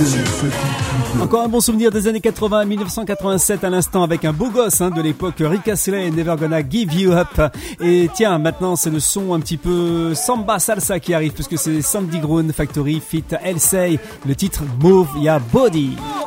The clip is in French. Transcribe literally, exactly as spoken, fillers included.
Encore un bon souvenir des années quatre-vingts, dix-neuf cent quatre-vingt-sept à l'instant avec un beau gosse hein, de l'époque, Rick Astley, Never Gonna Give You Up. Et tiens, maintenant c'est le son un petit peu samba salsa qui arrive puisque c'est Sandy Grown Factory fit Elsey, le titre Move Ya Body.